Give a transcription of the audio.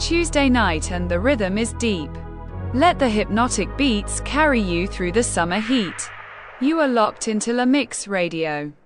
Tuesday night and the rhythm is deep. Let the hypnotic beats carry you through the summer heat. You are locked into La Mix Radio.